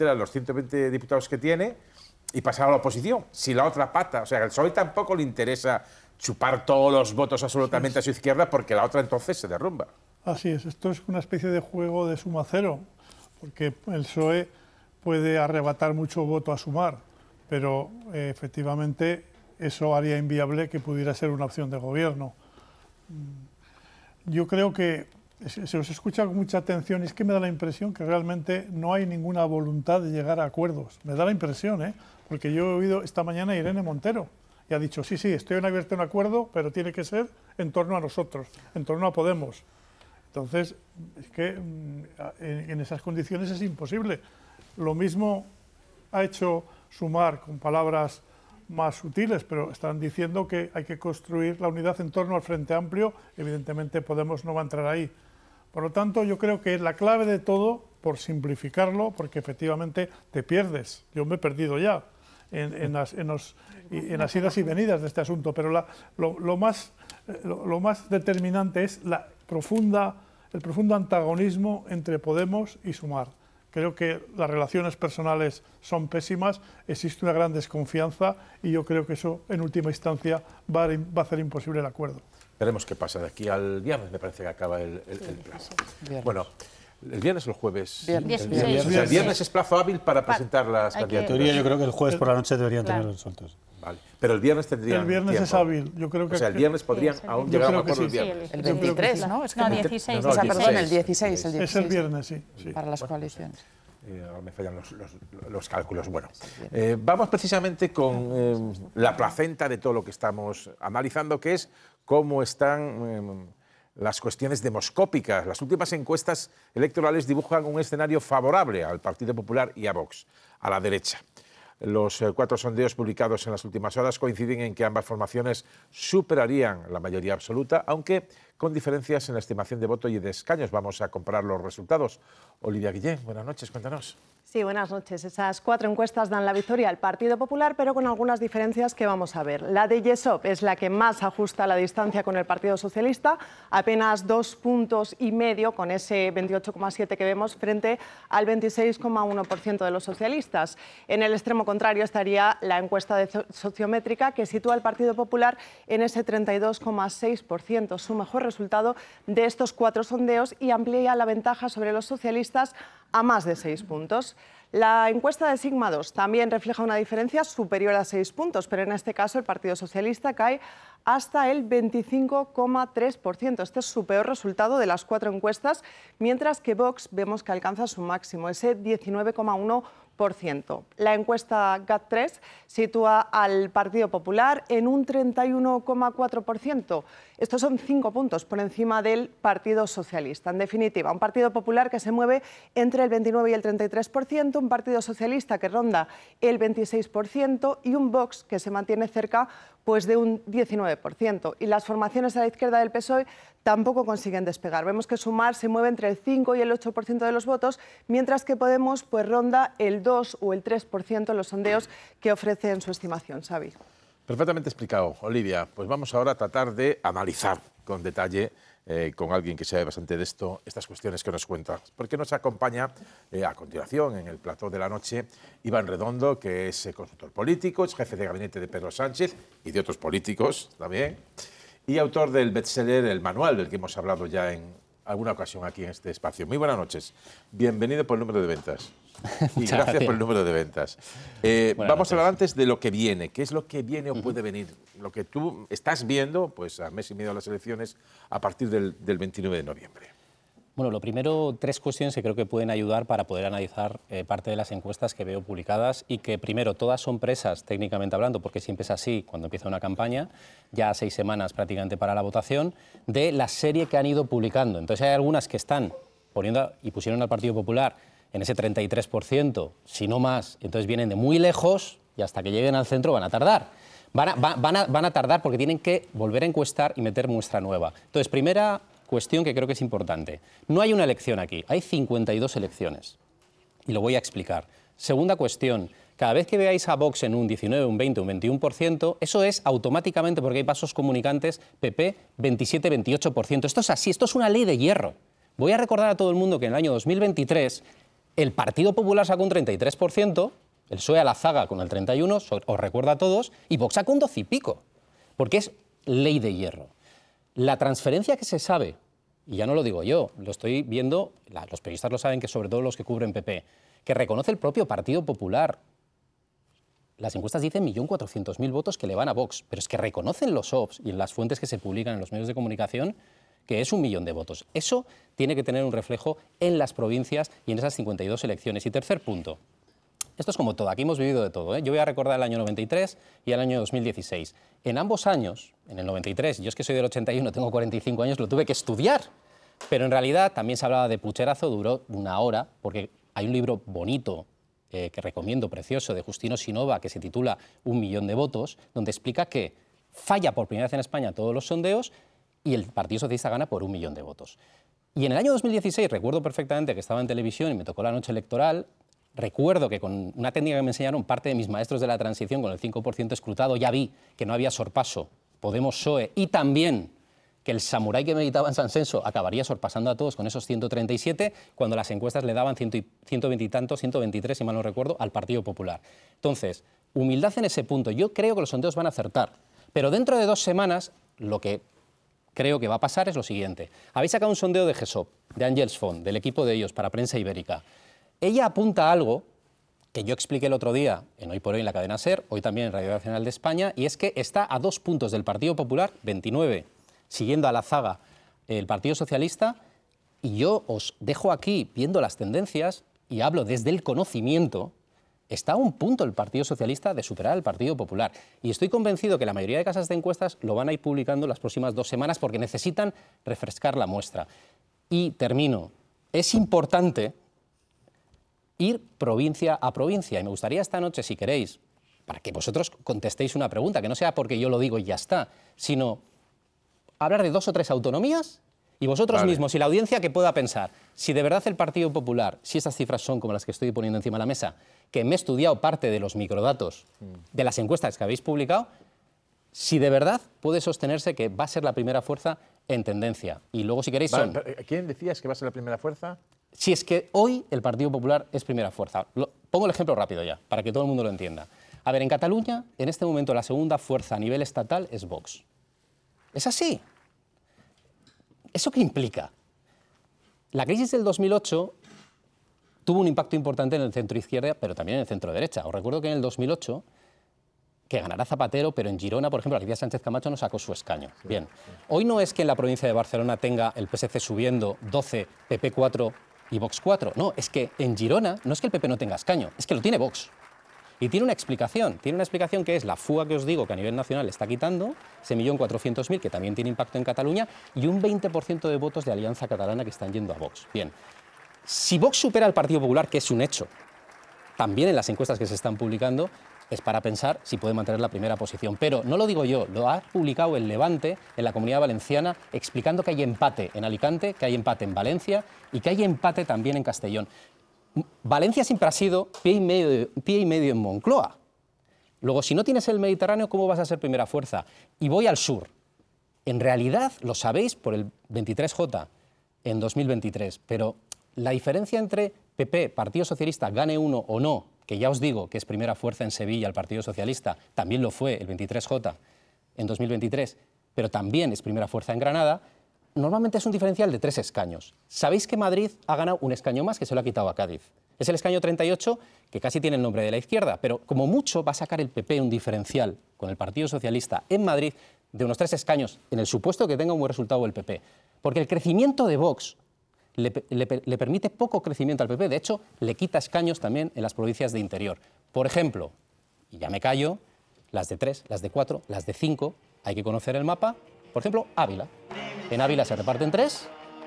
a los 120 diputados que tiene y pasar a la oposición. Si la otra pata, o sea, al PSOE tampoco le interesa chupar todos los votos absolutamente a su izquierda porque la otra entonces se derrumba. Así es, esto es una especie de juego de suma cero, porque el PSOE puede arrebatar mucho voto a Sumar, pero efectivamente eso haría inviable que pudiera ser una opción de gobierno. Yo creo que se os escucha con mucha atención y es que me da la impresión que realmente no hay ninguna voluntad de llegar a acuerdos. Me da la impresión, porque yo he oído esta mañana a Irene Montero y ha dicho, sí, estoy abierto a un acuerdo, pero tiene que ser en torno a nosotros, en torno a Podemos. Entonces, es que en esas condiciones es imposible. Lo mismo ha hecho Sumar con palabras más sutiles, pero están diciendo que hay que construir la unidad en torno al Frente Amplio. Evidentemente Podemos no va a entrar ahí. Por lo tanto, yo creo que la clave de todo, por simplificarlo, porque efectivamente te pierdes. Yo me he perdido ya en las idas y venidas de este asunto, pero lo más determinante es el profundo antagonismo entre Podemos y Sumar. Creo que las relaciones personales son pésimas, existe una gran desconfianza y yo creo que eso, en última instancia, va a hacer imposible el acuerdo. Veremos qué pasa de aquí al viernes, me parece que acaba el plazo. Bueno, ¿el viernes o el jueves? Viernes. El viernes es plazo hábil para presentar las candidaturas. En teoría yo creo que el jueves por la noche deberían tener resueltos. Vale. Pero el viernes tendrían El viernes tiempo. es hábil. Yo creo que o sea, el viernes podrían aún llegar a un acuerdo el viernes. El 23, ¿no? Es que no, 16. O sea, perdón, el 16. Es el viernes, sí. Para las coaliciones. Ahora me fallan los cálculos. Bueno, vamos precisamente con la placenta de todo lo que estamos analizando, que es cómo están las cuestiones demoscópicas. Las últimas encuestas electorales dibujan un escenario favorable al Partido Popular y a Vox, a la derecha. Los 4 sondeos publicados en las últimas horas coinciden en que ambas formaciones superarían la mayoría absoluta, aunque con diferencias en la estimación de voto y de escaños. Vamos a comparar los resultados. Olivia Guillén, buenas noches, cuéntanos. Sí, buenas noches. Esas 4 encuestas dan la victoria al Partido Popular, pero con algunas diferencias que vamos a ver. La de Yesop es la que más ajusta la distancia con el Partido Socialista, apenas 2,5 puntos con ese 28,7 que vemos frente al 26,1% de los socialistas. En el extremo contrario estaría la encuesta de sociométrica, que sitúa al Partido Popular en ese 32,6%, su mejor resultado de estos 4 sondeos, y amplía la ventaja sobre los socialistas a más de 6 puntos. La encuesta de Sigma 2 también refleja una diferencia superior a 6 puntos, pero en este caso el Partido Socialista cae hasta el 25,3%. Este es su peor resultado de las 4 encuestas, mientras que Vox vemos que alcanza su máximo, ese 19,1%. La encuesta GAT3 sitúa al Partido Popular en un 31,4%. Estos son 5 puntos por encima del Partido Socialista. En definitiva, un Partido Popular que se mueve entre el 29 y el 33%, un Partido Socialista que ronda el 26% y un Vox que se mantiene cerca de un 19%. Y las formaciones a la izquierda del PSOE tampoco consiguen despegar. Vemos que Sumar se mueve entre el 5 y el 8% de los votos, mientras que Podemos ronda el 2 o el 3% en los sondeos que ofrece en su estimación. Xavi. Perfectamente explicado, Olivia. Pues vamos ahora a tratar de analizar con detalle con alguien que sabe bastante de esto, estas cuestiones que nos cuenta. Porque nos acompaña a continuación en el plató de la noche Iván Redondo, que es consultor político, es jefe de gabinete de Pedro Sánchez y de otros políticos también, y autor del bestseller El Manual, del que hemos hablado ya en alguna ocasión aquí en este espacio. Muy buenas noches. Bienvenido por el número de ventas. Y gracias por el número de ventas. Vamos a hablar antes de lo que viene. ¿Qué es lo que viene o puede venir? Lo que tú estás viendo, pues a mes y medio de las elecciones, a partir del 29 de noviembre. Bueno, lo primero, 3 cuestiones que creo que pueden ayudar para poder analizar parte de las encuestas que veo publicadas y que, primero, todas son presas técnicamente hablando, porque siempre es así cuando empieza una campaña, ya 6 semanas prácticamente para la votación, de la serie que han ido publicando. Entonces hay algunas que están poniendo y pusieron al Partido Popular en ese 33%, si no más, entonces vienen de muy lejos y hasta que lleguen al centro van a tardar. Van a tardar porque tienen que volver a encuestar y meter muestra nueva. Entonces, primera cuestión que creo que es importante. No hay una elección aquí, hay 52 elecciones. Y lo voy a explicar. Segunda cuestión, cada vez que veáis a Vox en un 19, un 20, un 21%, eso es automáticamente, porque hay pasos comunicantes, PP 27, 28%. Esto es así, esto es una ley de hierro. Voy a recordar a todo el mundo que en el año 2023 El Partido Popular sacó un 33%, el PSOE a la zaga con el 31%, os recuerdo a todos, y Vox sacó un 12 y pico, porque es ley de hierro. La transferencia que se sabe, y ya no lo digo yo, lo estoy viendo, los periodistas lo saben, que sobre todo los que cubren PP, que reconoce el propio Partido Popular. Las encuestas dicen 1.400.000 votos que le van a Vox, pero es que reconocen los OPS y en las fuentes que se publican en los medios de comunicación que es 1 millón de votos. Eso tiene que tener un reflejo en las provincias y en esas 52 elecciones. Y tercer punto, esto es como todo, aquí hemos vivido de todo, ¿eh? Yo voy a recordar el año 93 y el año 2016. En ambos años, en el 93, yo es que soy del 81, tengo 45 años, lo tuve que estudiar, pero en realidad también se hablaba de pucherazo, duró 1 hora, porque hay un libro bonito que recomiendo, precioso, de Justino Sinova, que se titula 1 millón de votos, donde explica que falla por primera vez en España todos los sondeos y el Partido Socialista gana por 1 millón de votos. Y en el año 2016, recuerdo perfectamente que estaba en televisión y me tocó la noche electoral, recuerdo que con una técnica que me enseñaron parte de mis maestros de la transición, con el 5% escrutado, ya vi que no había sorpaso Podemos-PSOE y también que el samurái que meditaba en San Censo acabaría sorpasando a todos con esos 137, cuando las encuestas le daban 120 y tantos, 123, si mal no recuerdo, al Partido Popular. Entonces, humildad en ese punto. Yo creo que los sondeos van a acertar, pero dentro de 2 semanas, lo que creo que va a pasar es lo siguiente. Habéis sacado un sondeo de GESOP, de Ángels Font, del equipo de ellos, para Prensa Ibérica. Ella apunta a algo que yo expliqué el otro día en Hoy por Hoy en la cadena SER, hoy también en Radio Nacional de España, y es que está a 2 puntos del Partido Popular, 29, siguiendo a la zaga el Partido Socialista, y yo os dejo aquí viendo las tendencias y hablo desde el conocimiento. Está a 1 punto el Partido Socialista de superar al Partido Popular. Y estoy convencido que la mayoría de casas de encuestas lo van a ir publicando las próximas 2 semanas porque necesitan refrescar la muestra. Y termino. Es importante ir provincia a provincia. Y me gustaría esta noche, si queréis, para que vosotros contestéis una pregunta, que no sea porque yo lo digo y ya está, sino hablar de 2 o 3 autonomías y vosotros mismos y la audiencia que pueda pensar, si de verdad el Partido Popular, si estas cifras son como las que estoy poniendo encima de la mesa, que me he estudiado parte de los microdatos de las encuestas que habéis publicado, si de verdad puede sostenerse que va a ser la primera fuerza en tendencia. Y luego, si queréis, son... ¿Quién decías que va a ser la primera fuerza? Si es que hoy el Partido Popular es primera fuerza. Pongo el ejemplo rápido ya, para que todo el mundo lo entienda. A ver, en Cataluña, en este momento, la segunda fuerza a nivel estatal es Vox. Es así. ¿Eso qué implica? La crisis del 2008 tuvo un impacto importante en el centro-izquierda, pero también en el centro-derecha. Os recuerdo que en el 2008, que ganará Zapatero, pero en Girona, por ejemplo, Alicia Sánchez Camacho no sacó su escaño. Bien. Hoy no es que en la provincia de Barcelona tenga el PSC subiendo 12, PP 4 y Vox 4. No, es que en Girona no es que el PP no tenga escaño, es que lo tiene Vox. Y tiene una explicación que es la fuga que os digo que a nivel nacional está quitando, ese 1.400.000 que también tiene impacto en Cataluña, y un 20% de votos de Alianza Catalana que están yendo a Vox. Bien, si Vox supera al Partido Popular, que es un hecho, también en las encuestas que se están publicando, es para pensar si puede mantener la primera posición. Pero no lo digo yo, lo ha publicado el Levante en la Comunidad Valenciana, explicando que hay empate en Alicante, que hay empate en Valencia y que hay empate también en Castellón. Valencia siempre ha sido pie y medio en Moncloa. Luego, si no tienes el Mediterráneo, ¿cómo vas a ser primera fuerza? Y voy al sur. En realidad, lo sabéis por el 23J en 2023, pero la diferencia entre PP, Partido Socialista, gane uno o no, que ya os digo que es primera fuerza en Sevilla el Partido Socialista, también lo fue el 23J en 2023, pero también es primera fuerza en Granada, normalmente es un diferencial de 3 escaños. Sabéis que Madrid ha ganado un escaño más que se lo ha quitado a Cádiz. Es el escaño 38, que casi tiene el nombre de la izquierda, pero como mucho va a sacar el PP un diferencial con el Partido Socialista en Madrid de unos 3 escaños, en el supuesto que tenga un buen resultado el PP. Porque el crecimiento de Vox le permite poco crecimiento al PP, de hecho, le quita escaños también en las provincias de interior. Por ejemplo, y ya me callo, las de 3, las de 4, las de 5, hay que conocer el mapa. Por ejemplo, Ávila. En Ávila se reparten 3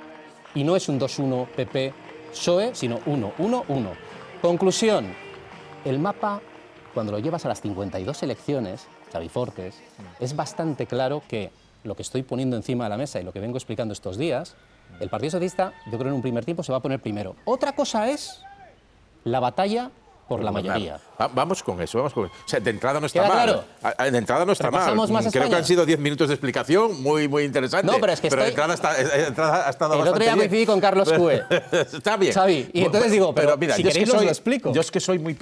y no es un 2-1 PP-PSOE, sino 1-1-1. Conclusión, el mapa, cuando lo llevas a las 52 elecciones, Xavi Fortes, es bastante claro que lo que estoy poniendo encima de la mesa y lo que vengo explicando estos días, el Partido Socialista, yo creo en un primer tiempo se va a poner primero. Otra cosa es la batalla por la mayoría. Vamos con eso, vamos con eso. O sea, de entrada no está ¿Queda mal. claro? De entrada no está mal. Repasamos más Creo que España. han sido 10 minutos de explicación muy, muy interesante. No, pero es que de entrada ha estado El otro bastante día bien. coincidí con Carlos Cue. Está bien. Xavi, y entonces digo, pero si yo es queréis que os soy, lo explico. Yo es que soy muy